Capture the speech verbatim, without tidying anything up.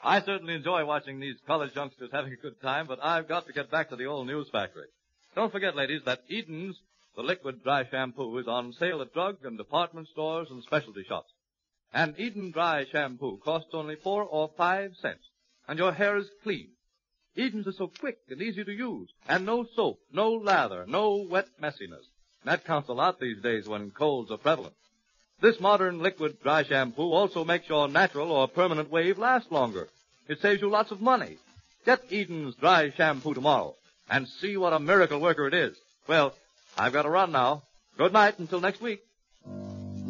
I certainly enjoy watching these college youngsters having a good time, but I've got to get back to the old news factory. Don't forget, ladies, that Eden's, the liquid dry shampoo, is on sale at drug and department stores and specialty shops. And Eden Dry Shampoo costs only four or five cents, and your hair is clean. Eden's is so quick and easy to use, and no soap, no lather, no wet messiness. That counts a lot these days when colds are prevalent. This modern liquid dry shampoo also makes your natural or permanent wave last longer. It saves you lots of money. Get Eden's Dry Shampoo tomorrow and see what a miracle worker it is. Well, I've got to run now. Good night until next week.